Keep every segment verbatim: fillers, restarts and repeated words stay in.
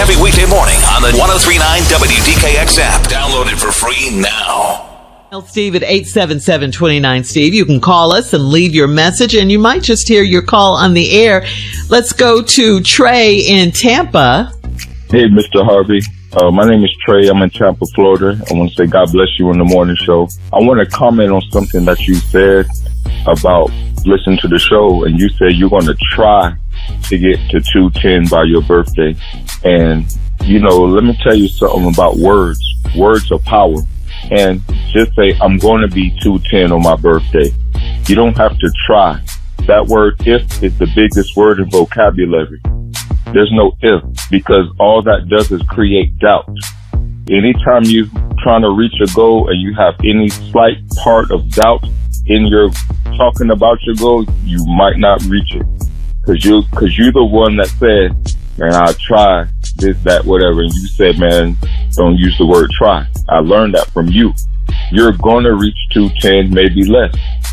every weekday morning on the one oh three point nine W D K X app. Download it for free now. Steve at eight seven seven, two nine Steve. You can call us and leave your message, and you might just hear your call on the air. Let's go to Trey in Tampa. Hey, Mister Harvey. Uh, my name is Trey. I'm in Tampa, Florida. I want to say God bless you on the morning show. I want to comment on something that you said about listening to the show, and you said you're going to try to get to two ten by your birthday. And, you know, let me tell you something about words. Words are power. And just say, I'm going to be two ten on my birthday. You don't have to try. That word if is the biggest word in vocabulary. There's no if, because all that does is create doubt. Anytime you're trying to reach a goal and you have any slight part of doubt in your talking about your goal, you might not reach it. Cause you, cause you're the one that said, man, I'll try this, that, whatever. And you said, man, don't use the word try. I learned that from you. You're going to reach two ten, maybe less.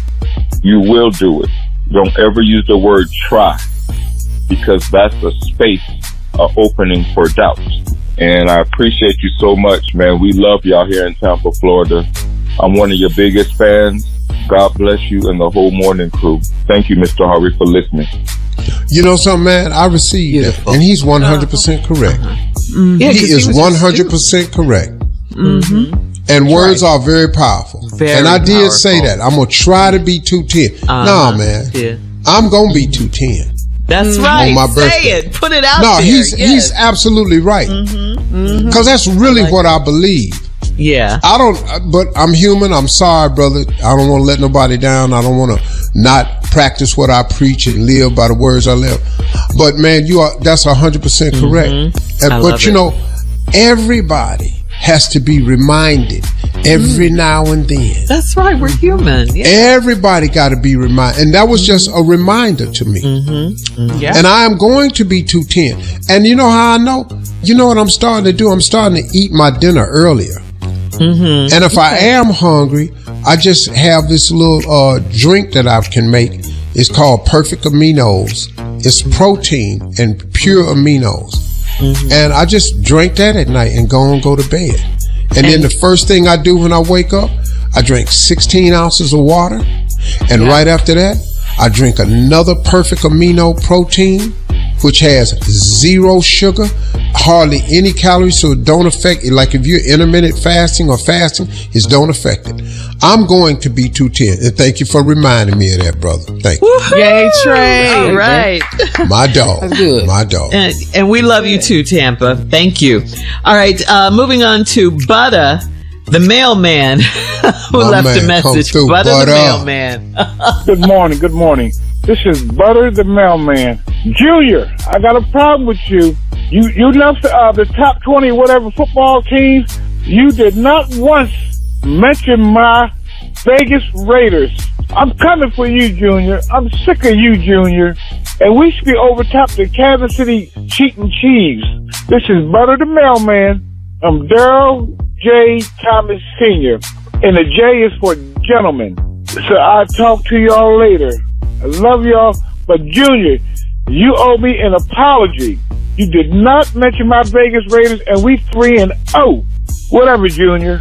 You will do it. Don't ever use the word try, because that's a space, a opening for doubt. And I appreciate you so much, man. We love y'all here in Tampa, Florida. I'm one of your biggest fans. God bless you and the whole morning crew. Thank you, Mister Harvey, for listening. You know something, man? I received Beautiful. that, and he's one hundred percent correct. Mm-hmm. Yeah, he is he one hundred percent correct. Mm-hmm. And words right. are very powerful. Very and I did powerful. say that. I'm going to try to be two ten. Uh-huh. Nah, man. Yeah. I'm going to be two ten. That's right. On my Say birthday. it. Put it out no, there. No, he's, yes. he's absolutely right. Because mm-hmm. mm-hmm. that's really I like what it. I believe. Yeah. I don't, but I'm human. I'm sorry, brother. I don't want to let nobody down. I don't want to not practice what I preach and live by the words I live. But man, you are, that's one hundred percent correct. Mm-hmm. And, but you it. know, everybody has to be reminded every mm. now and then. That's right. We're human. Yeah. Everybody got to be reminded. And that was just a reminder to me. Mm-hmm. Mm-hmm. Yeah. And I am going to be two ten. And you know how I know? You know what I'm starting to do? I'm starting to eat my dinner earlier. Mm-hmm. And if okay. I am hungry, I just have this little uh, drink that I can make. It's called Perfect Aminos. It's protein and pure aminos. Mm-hmm. And I just drink that at night and go and go to bed. And, and then the first thing I do when I wake up, I drink sixteen ounces of water. And yeah. right after that, I drink another Perfect Amino protein, which has zero sugar, hardly any calories, so it don't affect it. Like if you're intermittent fasting or fasting, it don't affect it. I'm going to be two ten. And thank you for reminding me of that, brother. Thank you. Woo-hoo! Yay, Trey. All right. My dog. That's good. My dog. And, and we love you too, Tampa. Thank you. All right. Uh, moving on to Butter, the mailman, who My left man, a message. through, Butter, Butter, the mailman. Good morning. Good morning. This is Butter, the mailman. Junior, I got a problem with you. You you left uh, the top twenty whatever football teams. You did not once mention my Vegas Raiders. I'm coming for you, Junior. I'm sick of you, Junior. And we should be over top the Kansas City cheating Chiefs. This is Butter the mailman. I'm Daryl J. Thomas Senior And the J is for gentlemen. So I'll talk to y'all later. I love y'all. But Junior, you owe me an apology. You did not mention my Vegas Raiders, and we three and oh. Whatever, Junior.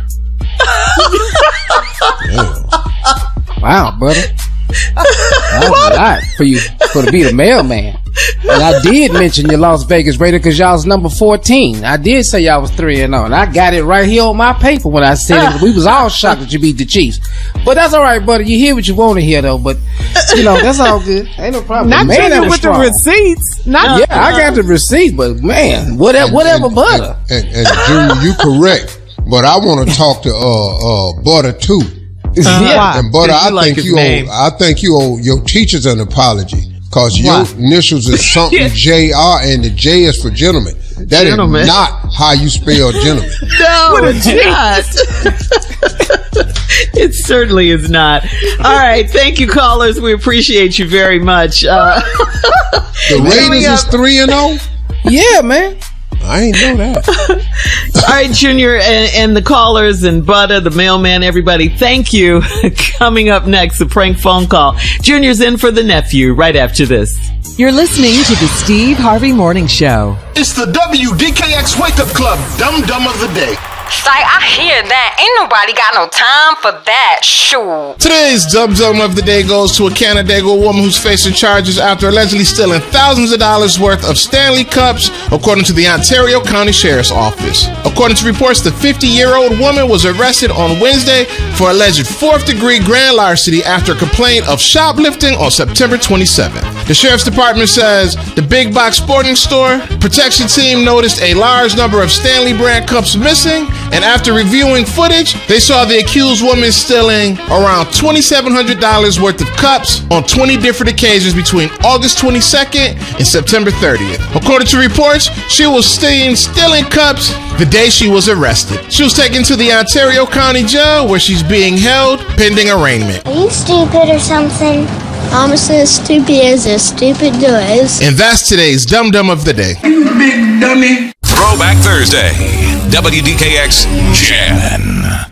Wow, brother. That was a lot for you for to be the mailman. And I did mention your Las Vegas Raiders because y'all was number fourteen. I did say y'all was three and oh, and I got it right here on my paper when I said it. We was all shocked that you beat the Chiefs. But that's all right, buddy. You hear what you want to hear, though. But, you know, that's all good. Ain't no problem. Not man, with strong. The receipts. Not yeah, I got the receipts, but, man, whatever, and, whatever, and, Butter. And, and, and Junior, you correct. But I want to talk to uh, uh, Butter, too. Uh, yeah. And Butter, I like think you owe, I think you owe your teachers an apology. Because your initials is something yeah. J R and the J is for gentleman. That gentleman. Is not how you spell gentleman. No, it's not. It certainly is not. All right. Thank you, callers. We appreciate you very much. Uh, the Raiders is three and oh? Yeah, man. I ain't know that. All right, Junior, and, and the callers and Butter, the mailman, everybody, thank you. Coming up next, a prank phone call. Junior's in for the nephew right after this. You're listening to the Steve Harvey Morning Show. It's the W D K X Wake Up Club Dum Dum of the Day. Say, I hear that. Ain't nobody got no time for that. Sure. Today's Dum Dum of the Day goes to a Canandaigua woman who's facing charges after allegedly stealing thousands of dollars worth of Stanley Cups, according to the Ontario County Sheriff's Office. According to reports, the fifty-year-old woman was arrested on Wednesday for alleged fourth-degree grand larceny after a complaint of shoplifting on September twenty-seventh. The Sheriff's Department says the big box sporting store protection team noticed a large number of Stanley brand cups missing, and after reviewing footage, they saw the accused woman stealing around twenty-seven hundred dollars worth of cups on twenty different occasions between August twenty-second and September thirtieth. According to reports, she was seen stealing cups the day she was arrested. She was taken to the Ontario County Jail where she's being held pending arraignment. Are you stupid or something? I'm as stupid as a stupid does. And that's today's Dum Dum of the Day. You big dummy. Throwback Thursday. W D K X Jan.